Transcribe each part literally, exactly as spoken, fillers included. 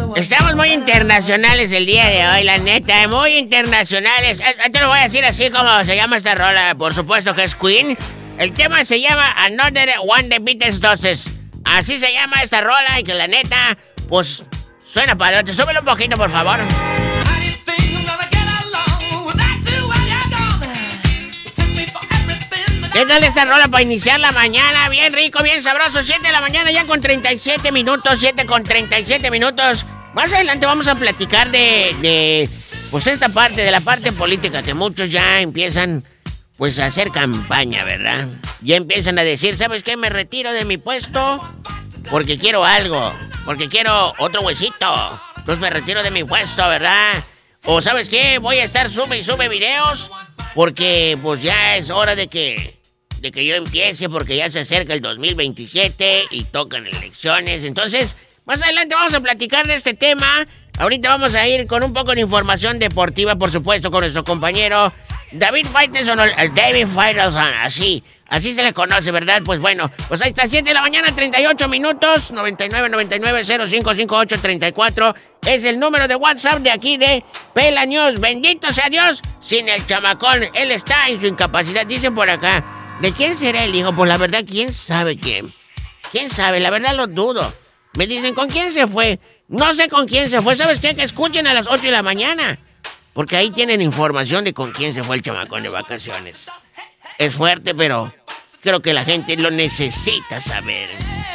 Estamos muy internacionales el día de hoy, la neta, muy internacionales. Te lo voy a decir así como se llama esta rola, por supuesto que es Queen. El tema se llama Another One de Beatles dos. Así se llama esta rola y que la neta, pues, suena padre. Súbelo un poquito, por favor. ¿Qué tal esta rola para iniciar la mañana? Bien rico, bien sabroso. siete de la mañana ya con treinta y siete minutos. siete con treinta y siete minutos. Más adelante vamos a platicar de, de, pues esta parte, de la parte política, que muchos ya empiezan, pues, a hacer campaña, ¿verdad? Ya empiezan a decir, ¿sabes qué? Me retiro de mi puesto porque quiero algo, porque quiero otro huesito. Entonces me retiro de mi puesto, ¿verdad? O ¿sabes qué? Voy a estar sube y sube videos porque, pues, ya es hora de que... de que yo empiece porque ya se acerca el dos mil veintisiete y tocan elecciones. Entonces, más adelante vamos a platicar de este tema. Ahorita vamos a ir con un poco de información deportiva, por supuesto, con nuestro compañero David Faitelson, el David Faitelson, así, así se le conoce, ¿verdad? Pues bueno, pues ahí está, siete de la mañana, treinta y ocho minutos, noventa y nueve, noventa y nueve, cero cinco cinco ocho, treinta y cuatro, es el número de WhatsApp de aquí de Pela News. Bendito sea Dios, sin el chamacón, él está en su incapacidad, dicen por acá. ¿De quién será el hijo? Pues la verdad, ¿quién sabe quién? ¿Quién sabe? La verdad lo dudo. Me dicen, ¿con quién se fue? No sé con quién se fue. ¿Sabes qué? Que escuchen a las ocho de la mañana. Porque ahí tienen información de con quién se fue el chamacón de vacaciones. Es fuerte, pero creo que la gente lo necesita saber.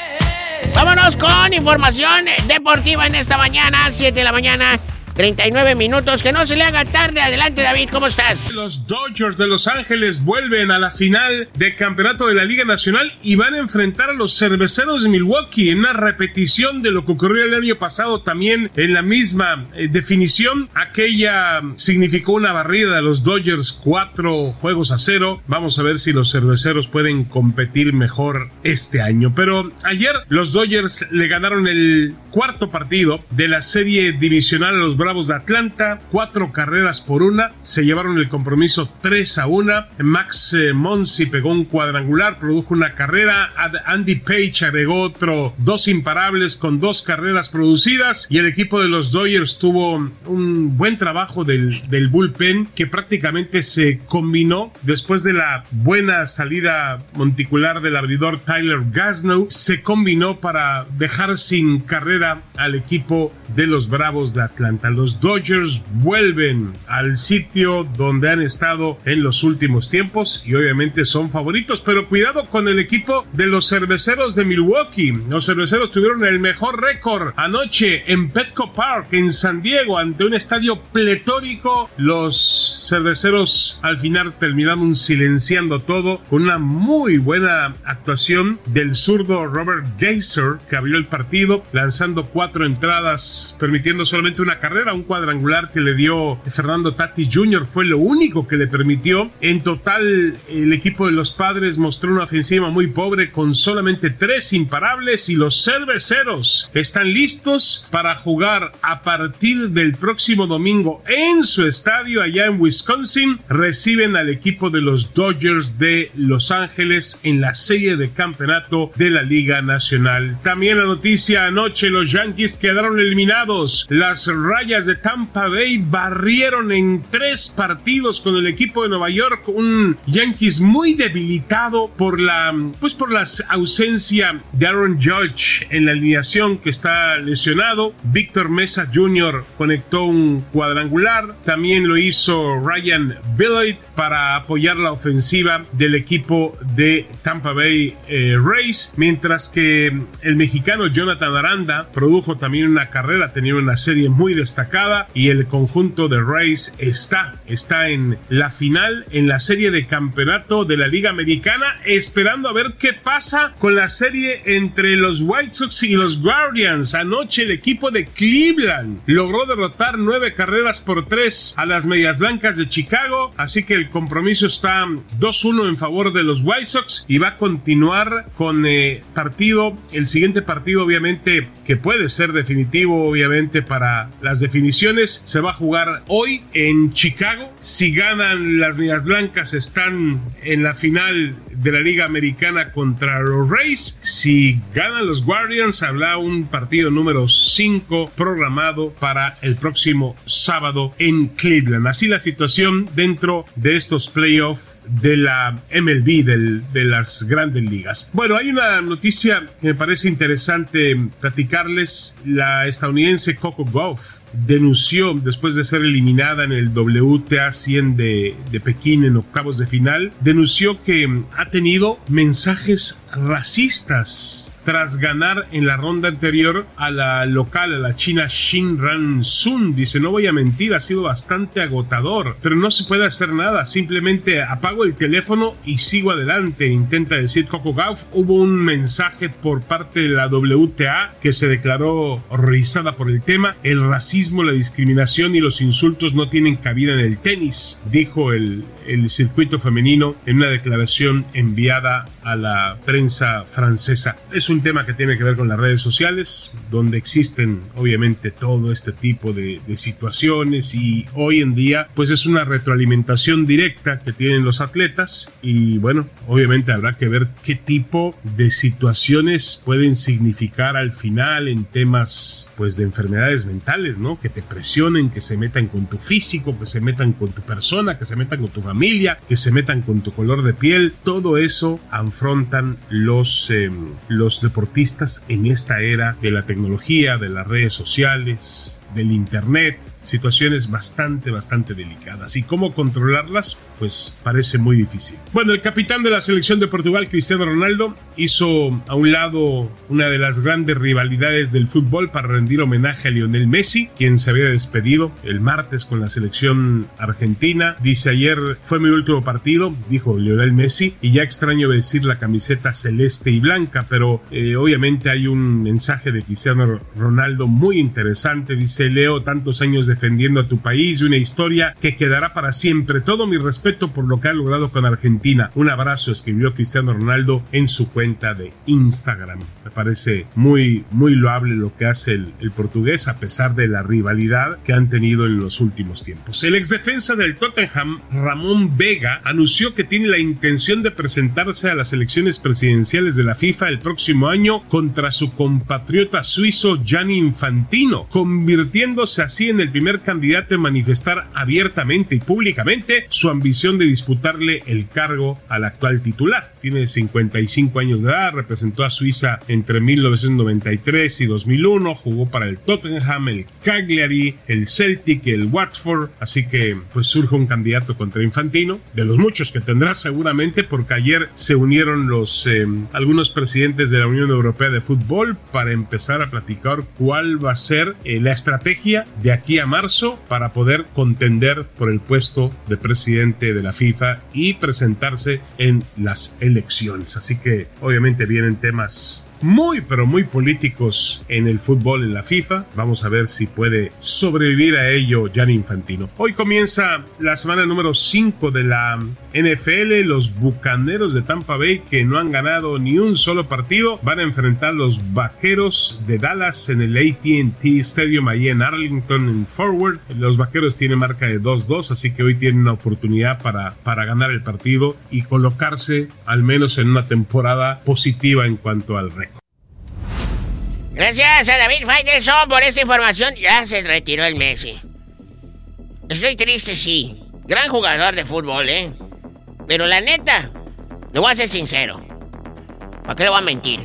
Vámonos con información deportiva en esta mañana, siete de la mañana. treinta y nueve minutos, que no se le haga tarde. Adelante, David, ¿cómo estás? Los Dodgers de Los Ángeles vuelven a la final del campeonato de la Liga Nacional y van a enfrentar a los Cerveceros de Milwaukee en una repetición de lo que ocurrió el año pasado, también en la misma eh, definición. Aquella significó una barrida de los Dodgers, cuatro juegos a cero. Vamos a ver si los Cerveceros pueden competir mejor este año. Pero ayer los Dodgers le ganaron el cuarto partido de la serie divisional a los Bravos de Atlanta, cuatro carreras por una, se llevaron el compromiso tres a una. Max eh, Muncy pegó un cuadrangular, produjo una carrera. Ad- Andy Page agregó otro, dos imparables con dos carreras producidas, y el equipo de los Dodgers tuvo un buen trabajo del, del bullpen, que prácticamente se combinó después de la buena salida monticular del abridor Tyler Glasnow. Se combinó para dejar sin carrera al equipo de los Bravos de Atlanta. Los Dodgers vuelven al sitio donde han estado en los últimos tiempos y obviamente son favoritos, pero cuidado con el equipo de los Cerveceros de Milwaukee. Los Cerveceros tuvieron el mejor récord anoche en Petco Park en San Diego ante un estadio pletórico. Los Cerveceros al final terminaron silenciando todo con una muy buena actuación del zurdo Robert Geyser, que abrió el partido lanzando cuatro entradas, permitiendo solamente una carrera. Un cuadrangular que le dio Fernando Tatis junior fue lo único que le permitió. En total, el equipo de los Padres mostró una ofensiva muy pobre con solamente tres imparables, y los Cerveceros están listos para jugar a partir del próximo domingo en su estadio allá en Wisconsin. Reciben al equipo de los Dodgers de Los Ángeles en la serie de campeonato de la Liga Nacional. También la noticia: anoche los Yankees quedaron eliminados. Las Rayas de Tampa Bay barrieron en tres partidos con el equipo de Nueva York, un Yankees muy debilitado por la, pues por la ausencia de Aaron Judge en la alineación, que está lesionado. Víctor Mesa junior conectó un cuadrangular, también lo hizo Ryan Billard para apoyar la ofensiva del equipo de Tampa Bay eh, Rays, mientras que el mexicano Jonathan Aranda produjo también una carrera, tenía una serie muy destacada, y el conjunto de Rays está, está en la final, en la serie de campeonato de la Liga Americana, esperando a ver qué pasa con la serie entre los White Sox y los Guardians. Anoche el equipo de Cleveland logró derrotar nueve carreras por tres a las Medias Blancas de Chicago, así que el compromiso está dos uno en favor de los White Sox, y va a continuar con eh, partido, el siguiente partido obviamente, que puede ser definitivo obviamente para las definiciones, se va a jugar hoy en Chicago. Si ganan las Medias Blancas, están en la final de la Liga Americana contra los Rays. Si ganan los Guardians, habrá un partido número cinco programado para el próximo sábado en Cleveland. Así la situación dentro de estos playoffs de la M L B, del, de las grandes ligas. Bueno, hay una noticia que me parece interesante platicarles. La estadounidense Coco Gauff denunció, después de ser eliminada en el W T A cien de, de Pekín en octavos de final, denunció que ha tenido mensajes racistas tras ganar en la ronda anterior a la local, a la china Shin Ran Sun. Dice, no voy a mentir, ha sido bastante agotador, pero no se puede hacer nada, simplemente apago el teléfono y sigo adelante, intenta decir Coco Gauff. Hubo un mensaje por parte de la W T A que se declaró horrorizada por el tema. El racismo, la discriminación y los insultos no tienen cabida en el tenis, dijo el, el circuito femenino en una declaración enviada a la prensa francesa. Es un tema que tiene que ver con las redes sociales, donde existen obviamente todo este tipo de, de situaciones, y hoy en día pues es una retroalimentación directa que tienen los atletas, y bueno, obviamente habrá que ver qué tipo de situaciones pueden significar al final en temas pues de enfermedades mentales, ¿no? Que te presionen, que se metan con tu físico, que se metan con tu persona, que se metan con tu familia, que se metan con tu color de piel. Todo eso afrontan los, eh, los deportistas en esta era de la tecnología, de las redes sociales, del internet. Situaciones bastante, bastante delicadas. ¿Y cómo controlarlas? Pues parece muy difícil. Bueno, el capitán de la selección de Portugal, Cristiano Ronaldo, hizo a un lado una de las grandes rivalidades del fútbol para rendir homenaje a Lionel Messi, quien se había despedido el martes con la selección argentina. Dice, ayer fue mi último partido, dijo Lionel Messi, y ya extraño vestir la camiseta celeste y blanca, pero eh, obviamente hay un mensaje de Cristiano Ronaldo muy interesante. Dice, Leo, tantos años defendiendo a tu país y una historia que quedará para siempre. Todo mi respeto por lo que ha logrado con Argentina. Un abrazo, escribió Cristiano Ronaldo en su cuenta de Instagram. Me parece muy, muy loable lo que hace el, el portugués, a pesar de la rivalidad que han tenido en los últimos tiempos. El exdefensa del Tottenham, Ramón Vega, anunció que tiene la intención de presentarse a las elecciones presidenciales de la FIFA el próximo año contra su compatriota suizo Gianni Infantino, convirtiéndose así en el primer candidato en manifestar abiertamente y públicamente su ambición de disputarle el cargo al actual titular. Tiene cincuenta y cinco años de edad, representó a Suiza entre mil novecientos noventa y tres y dos mil uno, jugó para el Tottenham, el Cagliari, el Celtic, el Watford, así que pues surge un candidato contra Infantino, de los muchos que tendrá seguramente, porque ayer se unieron los eh, algunos presidentes de la Unión Europea de Fútbol para empezar a platicar cuál va a ser eh, la estrategia de aquí a marzo para poder contender por el puesto de presidente de la FIFA y presentarse en las elecciones. Así que obviamente vienen temas muy pero muy políticos en el fútbol, en la FIFA. Vamos a ver si puede sobrevivir a ello Gianni Infantino. Hoy comienza la semana número cinco de la N F L. Los Bucaneros de Tampa Bay, que no han ganado ni un solo partido, van a enfrentar a los Vaqueros de Dallas en el A T and T Stadium ahí en Arlington, en Forward. Los Vaqueros tienen marca de dos dos, así que hoy tienen una oportunidad para, para ganar el partido y colocarse al menos en una temporada positiva en cuanto al récord. Gracias a David Faitelson por esta información. Ya se retiró el Messi. Estoy triste, sí. Gran jugador de fútbol, ¿eh? Pero la neta, le voy a ser sincero. ¿Para qué le voy a mentir?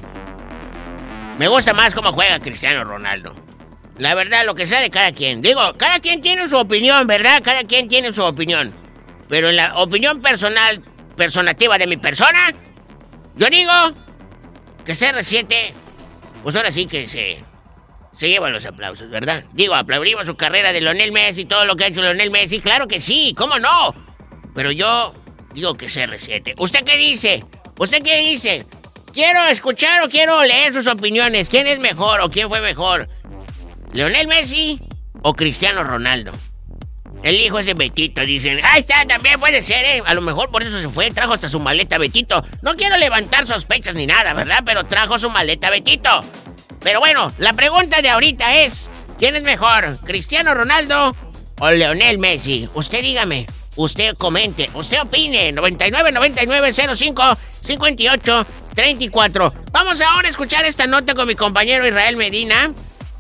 Me gusta más cómo juega Cristiano Ronaldo. La verdad, lo que sea de cada quien. Digo, cada quien tiene su opinión, ¿verdad? Cada quien tiene su opinión. Pero en la opinión personal, personativa de mi persona, yo digo que C R siete... pues ahora sí que se, se llevan los aplausos, ¿verdad? Digo, aplaudimos su carrera de Lionel Messi, todo lo que ha hecho Lionel Messi, claro que sí, ¿cómo no? Pero yo digo que C R siete. ¿Usted qué dice? ¿Usted qué dice? Quiero escuchar o quiero leer sus opiniones. ¿Quién es mejor o quién fue mejor? ¿Lionel Messi o Cristiano Ronaldo? El hijo ese Betito, dicen. Ahí está, también puede ser, ¿eh? A lo mejor por eso se fue, trajo hasta su maleta Betito. No quiero levantar sospechas ni nada, ¿verdad? Pero trajo su maleta Betito. Pero bueno, la pregunta de ahorita es, ¿quién es mejor, Cristiano Ronaldo o Lionel Messi? Usted dígame, usted comente, usted opine. noventa y nueve, noventa y nueve, cero cinco, cincuenta y ocho, treinta y cuatro. Vamos ahora a escuchar esta nota con mi compañero Israel Medina,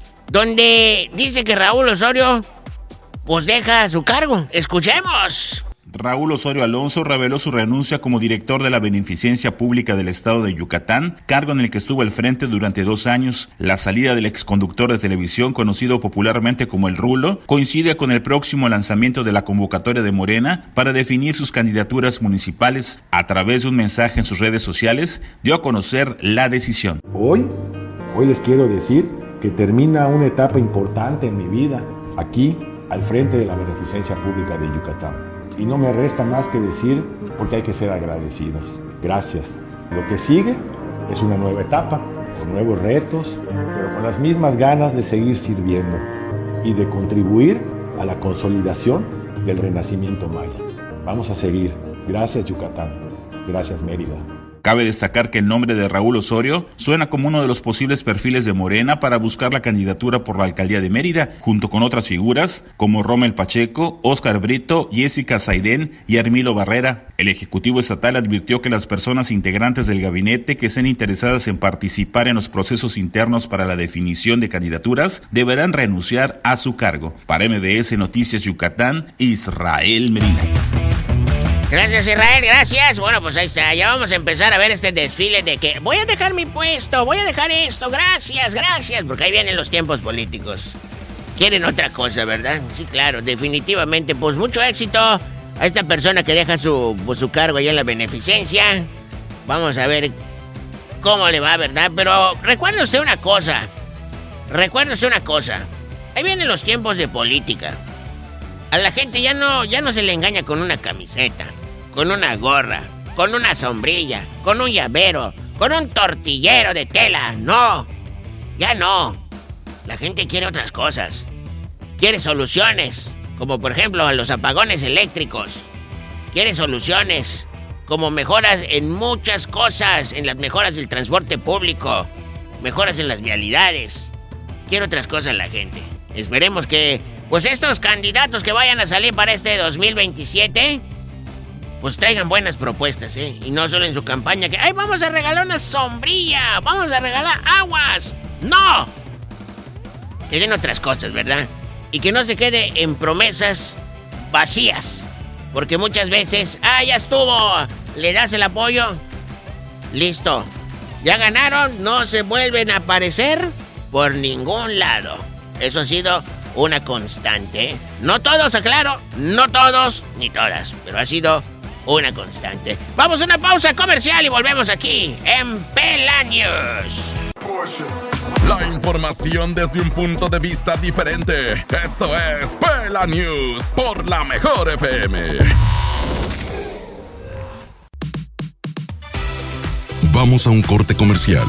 donde dice que Raúl Osorio pues deja su cargo. Escuchemos. Raúl Osorio Alonso reveló su renuncia como director de la Beneficencia Pública del Estado de Yucatán, cargo en el que estuvo al frente durante dos años. La salida del exconductor de televisión, conocido popularmente como El Rulo, coincide con el próximo lanzamiento de la convocatoria de Morena para definir sus candidaturas municipales. A través de un mensaje en sus redes sociales, dio a conocer la decisión. Hoy, hoy les quiero decir que termina una etapa importante en mi vida, aquí, al frente de la Beneficencia Pública de Yucatán. Y no me resta más que decir, porque hay que ser agradecidos. Gracias. Lo que sigue es una nueva etapa, con nuevos retos, pero con las mismas ganas de seguir sirviendo y de contribuir a la consolidación del renacimiento maya. Vamos a seguir. Gracias, Yucatán. Gracias, Mérida. Cabe destacar que el nombre de Raúl Osorio suena como uno de los posibles perfiles de Morena para buscar la candidatura por la alcaldía de Mérida, junto con otras figuras como Rommel Pacheco, Óscar Brito, Jessica Saidén y Armilo Barrera. El Ejecutivo Estatal advirtió que las personas integrantes del gabinete que estén interesadas en participar en los procesos internos para la definición de candidaturas deberán renunciar a su cargo. Para M D S Noticias Yucatán, Israel Medina. Gracias, Israel, gracias. Bueno, pues ahí está, ya vamos a empezar a ver este desfile de que voy a dejar mi puesto, voy a dejar esto, gracias, gracias, porque ahí vienen los tiempos políticos. Quieren otra cosa, ¿verdad? Sí, claro, definitivamente, pues mucho éxito a esta persona que deja su, pues, su cargo allá en la beneficencia. Vamos a ver cómo le va, ¿verdad? Pero recuerde usted una cosa, recuerde usted una cosa, ahí vienen los tiempos de política. A la gente ya no, ya no se le engaña con una camiseta, con una gorra, con una sombrilla, con un llavero, con un tortillero de tela. No, ya no. La gente quiere otras cosas. Quiere soluciones, como por ejemplo a los apagones eléctricos. Quiere soluciones, como mejoras en muchas cosas, en las mejoras del transporte público, mejoras en las vialidades. Quiere otras cosas la gente. Esperemos que pues estos candidatos que vayan a salir para este dos mil veintisiete, pues traigan buenas propuestas, ¿eh? Y no solo en su campaña que, ¡ay, vamos a regalar una sombrilla! ¡Vamos a regalar aguas! ¡No! Que den otras cosas, ¿verdad? Y que no se quede en promesas vacías. Porque muchas veces, ¡ah, ya estuvo! Le das el apoyo, listo. Ya ganaron, no se vuelven a aparecer por ningún lado. Eso ha sido una constante. No todos, aclaro, no todos ni todas, pero ha sido una constante. Vamos a una pausa comercial y volvemos aquí en Pela News. La información desde un punto de vista diferente. Esto es Pela News por la Mejor F M. Vamos a un corte comercial.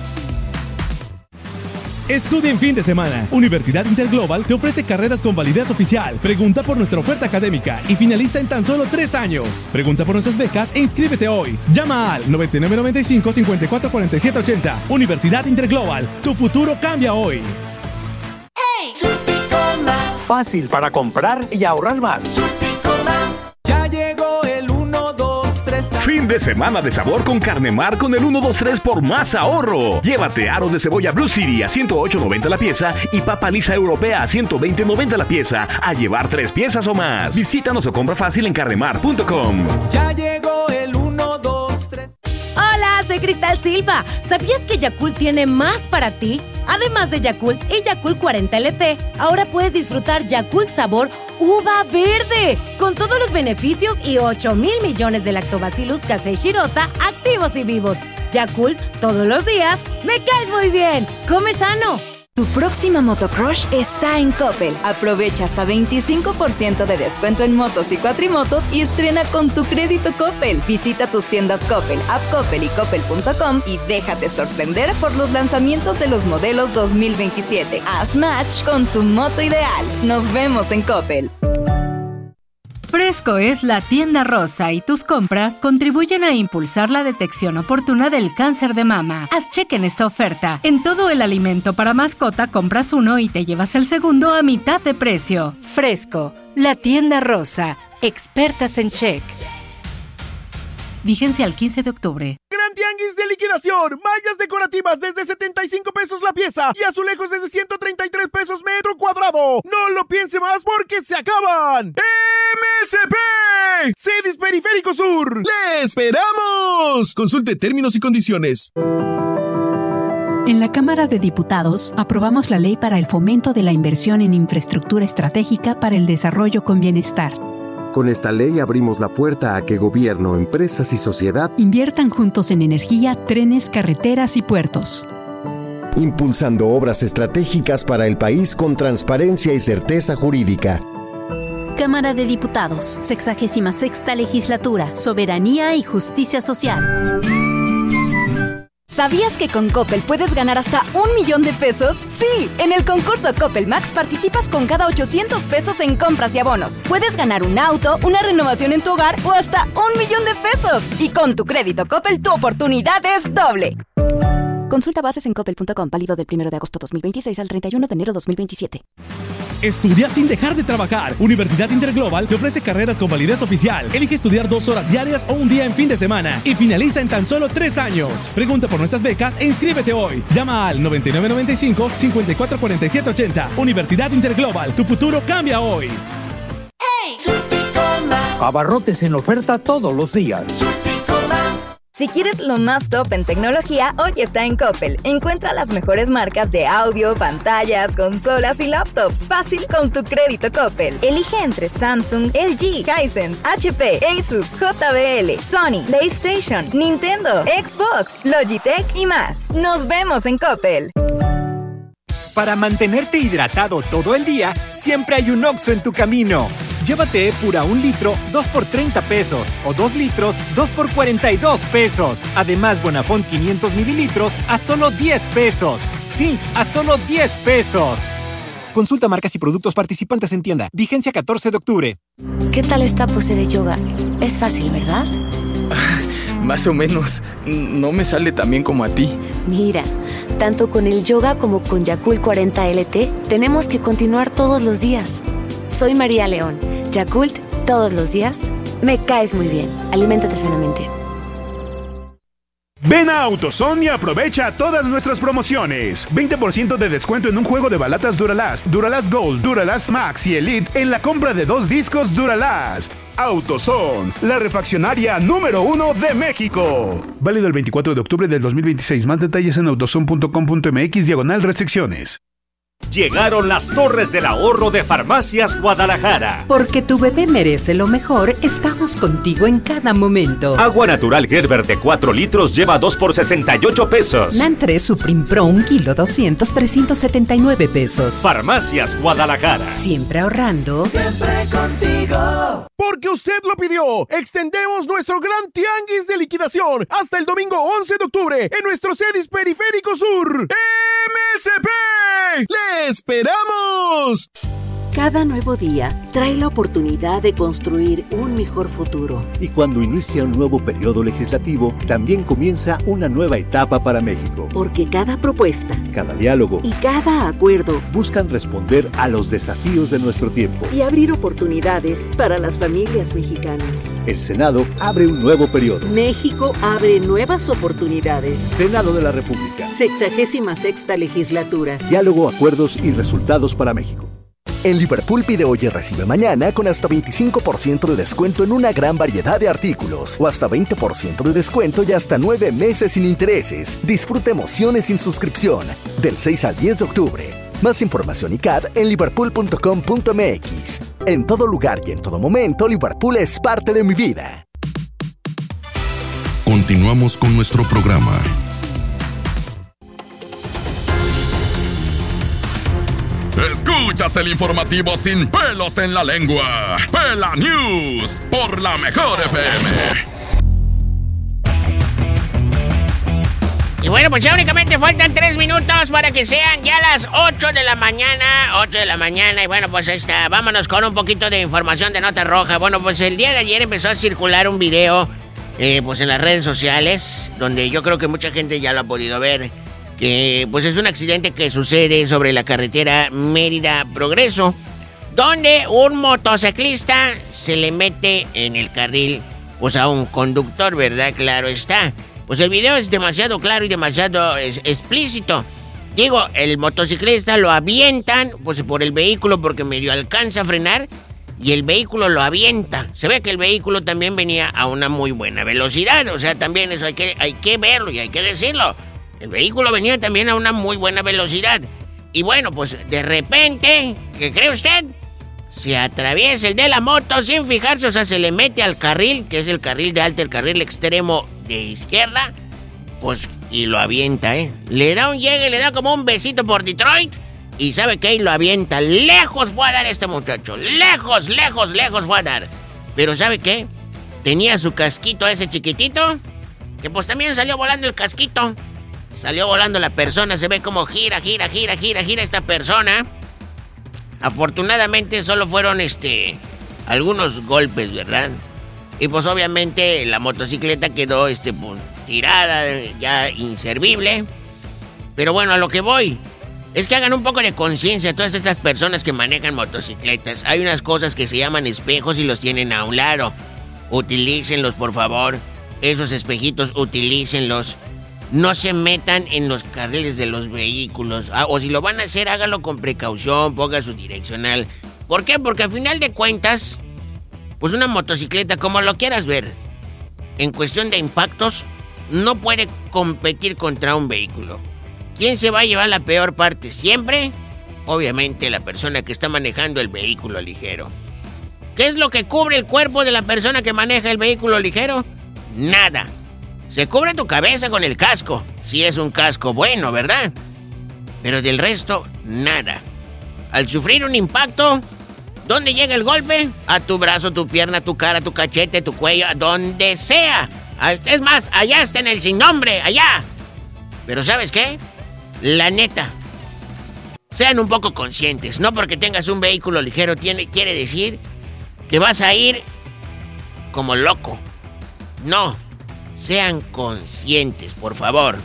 Estudia en fin de semana. Universidad Interglobal te ofrece carreras con validez oficial. Pregunta por nuestra oferta académica y finaliza en tan solo tres años. Pregunta por nuestras becas e inscríbete hoy. Llama al noventa y nueve noventa y cinco, cincuenta y cuatro cuarenta y siete ochenta. Universidad Interglobal. Tu futuro cambia hoy. Hey, Surticoma. Fácil para comprar y ahorrar más. Surticoma. Ya llegó el uno, dos, tres. Fin de semana de sabor con Carnemar con el uno dos tres por más ahorro. Llévate aros de cebolla Blue City a ciento ocho noventa la pieza y papa lisa europea a ciento veinte noventa la pieza. A llevar tres piezas o más. Visítanos o compra fácil en carnemar punto com. Ya llegó el uno, dos, tres. Hola, soy Cristal Silva. ¿Sabías que Yakult tiene más para ti? Además de Yakult y Yakult cuarenta L T, ahora puedes disfrutar Yakult sabor uva verde, con todos los beneficios y ocho mil millones de lactobacillus casei shirota activos y vivos. Yakult, todos los días, me caes muy bien. ¡Come sano! Tu próxima motocrush está en Coppel. Aprovecha hasta veinticinco por ciento de descuento en motos y cuatrimotos y estrena con tu crédito Coppel. Visita tus tiendas Coppel, App Coppel y Coppel punto com y déjate sorprender por los lanzamientos de los modelos dos mil veintisiete. Haz match con tu moto ideal. Nos vemos en Coppel. Fresco es la tienda rosa y tus compras contribuyen a impulsar la detección oportuna del cáncer de mama. Haz cheque en esta oferta. En todo el alimento para mascota compras uno y te llevas el segundo a mitad de precio. Fresco, la tienda rosa. expertas en check. Vigencia al quince de octubre. Gran tianguis de liquidación. Mallas decorativas desde setenta y cinco pesos la pieza y azulejos desde ciento treinta y tres pesos metro cuadrado. No lo piense más porque se acaban. M S P Cedis Periférico Sur. ¡Le esperamos! Consulte términos y condiciones. En la Cámara de Diputados aprobamos la ley para el fomento de la inversión en infraestructura estratégica para el desarrollo con bienestar. Con esta ley abrimos la puerta a que gobierno, empresas y sociedad inviertan juntos en energía, trenes, carreteras y puertos. Impulsando obras estratégicas para el país con transparencia y certeza jurídica. Cámara de Diputados, sexagésima sexta legislatura, soberanía y justicia social. ¿Sabías que con Coppel puedes ganar hasta un millón de pesos? ¡Sí! En el concurso Coppel Max participas con cada ochocientos pesos en compras y abonos. Puedes ganar un auto, una renovación en tu hogar o hasta un millón de pesos. Y con tu crédito Coppel, tu oportunidad es doble. Consulta bases en coppel punto com, válido del primero de agosto dos mil veintiséis al treinta y uno de enero dos mil veintisiete. Estudia sin dejar de trabajar. Universidad Interglobal te ofrece carreras con validez oficial. Elige estudiar dos horas diarias o un día en fin de semana y finaliza en tan solo tres años. Pregunta por nuestras becas e inscríbete hoy. Llama al noventa y nueve noventa y cinco, cincuenta y cuatro cuarenta y siete ochenta. Universidad Interglobal, tu futuro cambia hoy. Abarrotes en oferta todos los días. Si quieres lo más top en tecnología, hoy está en Coppel. Encuentra las mejores marcas de audio, pantallas, consolas y laptops. Fácil con tu crédito Coppel. Elige entre Samsung, L G, Hisense, H P, Asus, J B L, Sony, PlayStation, Nintendo, Xbox, Logitech y más. Nos vemos en Coppel. Para mantenerte hidratado todo el día, siempre hay un Oxxo en tu camino. Llévate Epura un litro, dos por treinta pesos. O dos litros, dos por cuarenta y dos pesos. Además, Bonafont quinientos mililitros a solo diez pesos. Sí, a solo diez pesos. Consulta marcas y productos participantes en tienda. Vigencia catorce de octubre. ¿Qué tal esta pose de yoga? Es fácil, ¿verdad? Más o menos. No me sale tan bien como a ti. Mira, tanto con el yoga como con Yakult cuarenta L T, tenemos que continuar todos los días. Soy María León. Yakult, todos los días. Me caes muy bien. Aliméntate sanamente. Ven a AutoZone y aprovecha todas nuestras promociones. veinte por ciento de descuento en un juego de balatas Duralast, Duralast Gold, Duralast Max y Elite en la compra de dos discos Duralast. AutoZone, la refaccionaria número uno de México. Válido el veinticuatro de octubre del dos mil veintiséis. Más detalles en autozone punto com punto m x diagonal restricciones. Llegaron las torres del ahorro de Farmacias Guadalajara. Porque tu bebé merece lo mejor, estamos contigo en cada momento. Agua natural Gerber de cuatro litros lleva dos por sesenta y ocho pesos. Nan tres Supreme Pro un kilo doscientos, trescientos setenta y nueve pesos. Farmacias Guadalajara. Siempre ahorrando. Siempre contigo. Porque usted lo pidió, extendemos nuestro gran tianguis de liquidación hasta el domingo once de octubre en nuestro Cedis Periférico Sur. M S P ¡Le esperamos! Cada nuevo día trae la oportunidad de construir un mejor futuro. Y cuando inicia un nuevo periodo legislativo, también comienza una nueva etapa para México. Porque cada propuesta, cada diálogo y cada acuerdo buscan responder a los desafíos de nuestro tiempo y abrir oportunidades para las familias mexicanas. El Senado abre un nuevo periodo. México abre nuevas oportunidades. Senado de la República. Sexagésima sexta legislatura. Diálogo, acuerdos y resultados para México. En Liverpool pide hoy y recibe mañana con hasta veinticinco por ciento de descuento en una gran variedad de artículos o hasta veinte por ciento de descuento y hasta nueve meses sin intereses. Disfruta emociones sin suscripción del seis al diez de octubre. Más información y C A D en liverpool punto com punto m x. En todo lugar y en todo momento, Liverpool es parte de mi vida. Continuamos con nuestro programa. Escuchas el informativo sin pelos en la lengua. Pela News por la Mejor F M. Y bueno, pues ya únicamente faltan tres minutos para que sean ya las ocho de la mañana. ocho de la mañana. Y bueno, pues está. Vámonos con un poquito de información de Nota Roja. Bueno, pues el día de ayer empezó a circular un video eh, pues en las redes sociales, donde yo creo que mucha gente ya lo ha podido ver. Que pues es un accidente que sucede sobre la carretera Mérida-Progreso, donde un motociclista se le mete en el carril, pues a un conductor, ¿verdad? Claro está. Pues el video es demasiado claro y demasiado es, explícito. Digo, el motociclista lo avientan, pues por el vehículo, porque medio alcanza a frenar, y el vehículo lo avienta. Se ve que el vehículo también venía a una muy buena velocidad, o sea, también eso hay que, hay que verlo y hay que decirlo. El vehículo venía también a una muy buena velocidad. Y bueno, pues de repente, ¿qué cree usted? Se atraviesa el de la moto sin fijarse, o sea, se le mete al carril, que es el carril de alta, el carril extremo de izquierda, pues, y lo avienta, ¿eh? Le da un llegue, le da como un besito por Detroit, y ¿sabe qué? Y lo avienta. Lejos fue a dar este muchacho, lejos, lejos, lejos fue a dar. Pero ¿sabe qué? Tenía su casquito ese chiquitito, que pues también salió volando el casquito. Salió volando la persona, se ve como gira, gira, gira, gira, gira esta persona. Afortunadamente solo fueron este algunos golpes, ¿verdad? Y pues obviamente la motocicleta quedó este pues tirada, ya inservible. Pero bueno, a lo que voy es que hagan un poco de conciencia a todas estas personas que manejan motocicletas. Hay unas cosas que se llaman espejos y los tienen a un lado. Utilícenlos, por favor. Esos espejitos, utilícenlos. No se metan en los carriles de los vehículos. Ah, o si lo van a hacer, háganlo con precaución, pongan su direccional. ¿Por qué? Porque al final de cuentas, pues una motocicleta, como lo quieras ver, en cuestión de impactos, no puede competir contra un vehículo. ¿Quién se va a llevar la peor parte siempre? Obviamente la persona que está manejando el vehículo ligero. ¿Qué es lo que cubre el cuerpo de la persona que maneja el vehículo ligero? Nada. Se cubre tu cabeza con el casco, si es un casco bueno, ¿verdad? Pero del resto, nada. Al sufrir un impacto, ¿dónde llega el golpe? A tu brazo, tu pierna, tu cara, tu cachete, tu cuello, a donde sea. Es más, allá está en el sin nombre, allá. Pero ¿sabes qué? La neta, sean un poco conscientes. No porque tengas un vehículo ligero tiene, quiere decir que vas a ir como loco. No. Sean conscientes, por favor.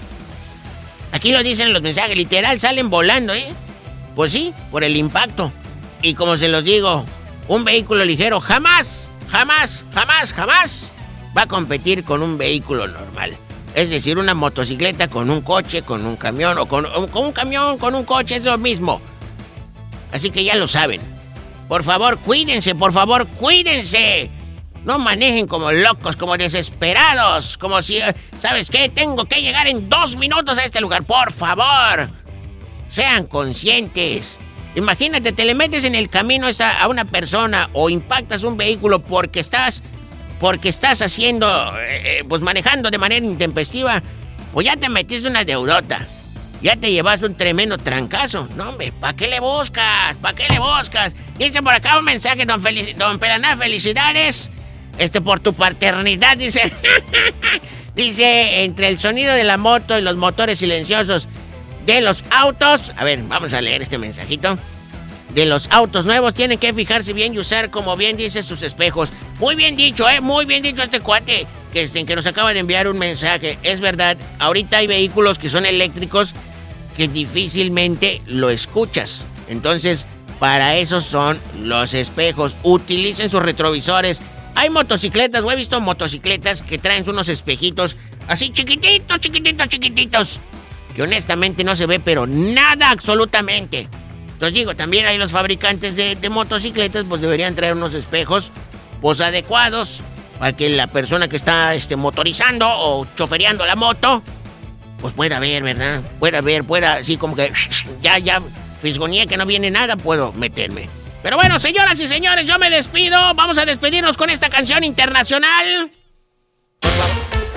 Aquí lo dicen los mensajes, literal, salen volando, ¿eh? Pues sí, por el impacto. Y como se los digo, un vehículo ligero jamás, jamás, jamás, jamás va a competir con un vehículo normal. Es decir, una motocicleta con un coche, con un camión, o con, o con un camión, con un coche, es lo mismo. Así que ya lo saben. Por favor, cuídense, por favor, cuídense. No manejen como locos, como desesperados, como si, ¿sabes qué? Tengo que llegar en dos minutos a este lugar, por favor. Sean conscientes. Imagínate, te le metes en el camino a una persona o impactas un vehículo porque estás, porque estás haciendo, eh, pues manejando de manera intempestiva, pues ya te metiste una deudota. Ya te llevas un tremendo trancazo. No, hombre, ¿para qué le buscas? ¿Para qué le buscas? Dice por acá un mensaje, don, Felic- don Pelaná, felicidades. Este, por tu paternidad, dice. Dice, entre el sonido de la moto y los motores silenciosos de los autos. A ver, vamos a leer este mensajito. De los autos nuevos tienen que fijarse bien y usar, como bien dice, sus espejos. Muy bien dicho, eh, muy bien dicho este cuate que, este, que nos acaba de enviar un mensaje. Es verdad, ahorita hay vehículos que son eléctricos que difícilmente lo escuchas. Entonces, para eso son los espejos. Utilicen sus retrovisores. Hay motocicletas, o he visto motocicletas que traen unos espejitos así chiquititos, chiquititos, chiquititos, que honestamente no se ve, pero nada absolutamente. Entonces digo, también hay los fabricantes de, de motocicletas, pues deberían traer unos espejos, pues adecuados, para que la persona que está este, motorizando o chofereando la moto, pues pueda ver, ¿verdad? Pueda ver, pueda, así como que ya, ya, fisgonía que no viene nada, puedo meterme. Pero bueno, señoras y señores, yo me despido. Vamos a despedirnos con esta canción internacional. Por favor.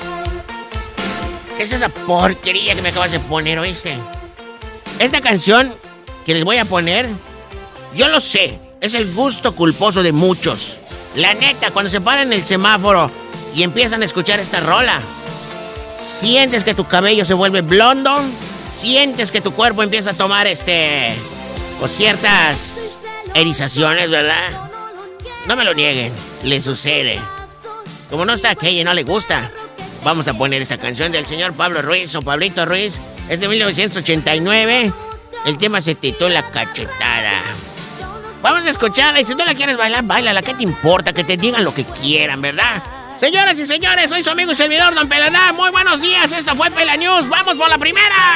¿Qué es esa porquería que me acabas de poner, oíste? Esta canción que les voy a poner, yo lo sé, es el gusto culposo de muchos. La neta, cuando se paran en el semáforo y empiezan a escuchar esta rola, sientes que tu cabello se vuelve blondo, sientes que tu cuerpo empieza a tomar este, o ciertas erizaciones, ¿verdad? No me lo nieguen, le sucede. Como no está aquella y no le gusta, vamos a poner esa canción del señor Pablo Ruiz o Pablito Ruiz. Es de mil novecientos ochenta y nueve. El tema se titula Cachetada. Vamos a escucharla y si tú la quieres bailar, bailala. ¿Qué te importa? Que te digan lo que quieran, ¿verdad? Señoras y señores, soy su amigo y servidor Don Peladá. Muy buenos días, esto fue Pela News. ¡Vamos por la primera!